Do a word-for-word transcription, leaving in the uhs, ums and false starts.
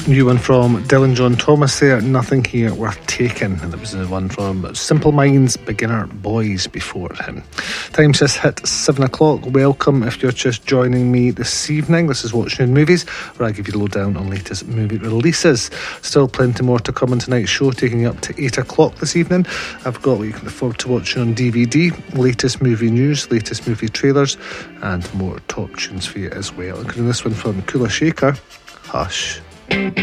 New one from Dylan John Thomas there, Nothing Here Worth Taking, and it was the one from Simple Minds, Beginner Boys before him. Time's just hit seven o'clock. Welcome if you're just joining me this evening. This is Watching Movies, where I give you the lowdown on latest movie releases. Still plenty more to come on tonight's show, taking you up to eight o'clock this evening. I've got what you can look forward to watching on D V D, latest movie news, latest movie trailers, and more top tunes for you as well, including this one from Kula Shaker, Hush.